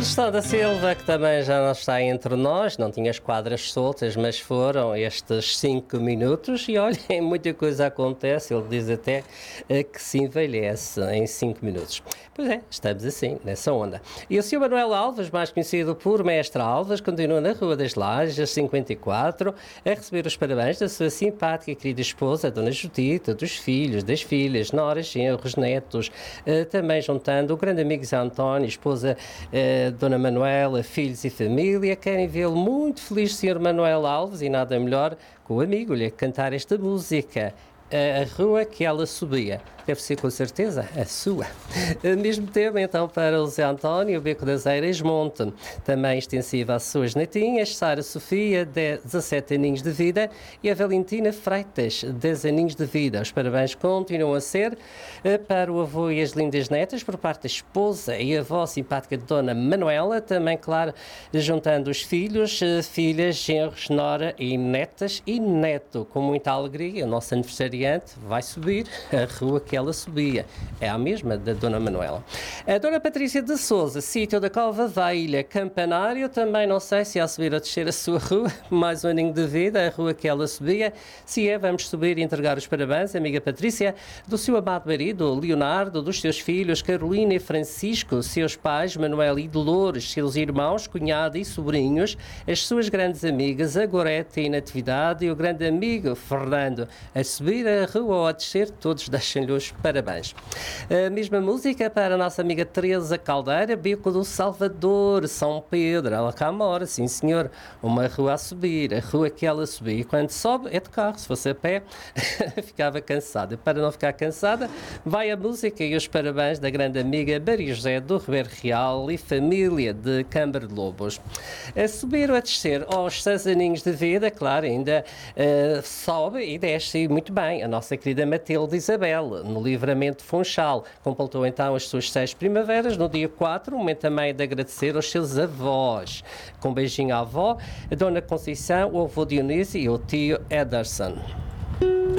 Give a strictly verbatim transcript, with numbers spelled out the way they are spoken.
Sugestão da Silva, que também já não está entre nós, não tinha as quadras soltas, mas foram estes cinco minutos e olhem, muita coisa acontece, ele diz até eh, que se envelhece em cinco minutos. Pois é, estamos assim, nessa onda. E o senhor Manuel Alves, mais conhecido por Mestre Alves, continua na Rua das Lajes, cinquenta e quatro, a receber os parabéns da sua simpática e querida esposa, a Dona Judita, dos filhos, das filhas, noras, genros, netos, eh, também juntando o grande amigo Zé António, esposa eh, Dona Manuela, filhos e família. Querem vê-lo muito feliz, senhor Manuel Alves, e nada melhor que o amigo lhe cantar esta música. A rua que ela subia. Deve ser com certeza a sua. Mesmo tema então para o Zé António, o Beco das Eiras Monte. Também extensiva às suas netinhas, Sara Sofia, dezassete aninhos de vida, e a Valentina Freitas, dez aninhos de vida. Os parabéns continuam a ser para o avô e as lindas netas, por parte da esposa e avó simpática de Dona Manuela. Também, claro, juntando os filhos, filhas, genros, nora e netas e neto. Com muita alegria, o nosso aniversariante vai subir a rua que ela subia. É a mesma da Dona Manuela. A Dona Patrícia de Sousa, sítio da Cova Velha, Campanário, também não sei se há subir ou descer a sua rua, mais um aninho de vida, a rua que ela subia. Se é, vamos subir e entregar os parabéns, amiga Patrícia, do seu amado marido, Leonardo, dos seus filhos, Carolina e Francisco, seus pais, Manuel e Dolores, seus irmãos, cunhado e sobrinhos, as suas grandes amigas, a Gorete e Natividade, e o grande amigo, Fernando, a subir a rua ou a descer, todos deixam-lhe os parabéns. A mesma música para a nossa amiga Teresa Caldeira, Beco do Salvador, São Pedro, ela cá mora, sim senhor, uma rua a subir, a rua que ela subia, e quando sobe é de carro, se fosse a pé, ficava cansada. Para não ficar cansada, vai a música e os parabéns da grande amiga Maria José do Ribeiro Real e família de Câmara de Lobos. A subir ou a descer aos seis aninhos de vida, claro, ainda uh, sobe e desce muito bem. A nossa querida Matilde Isabel, no Livramento Funchal, completou então as suas seis primaveras no dia quatro, um momento também de agradecer aos seus avós. Com um beijinho à avó, a Dona Conceição, o avô Dionísio e o tio Ederson.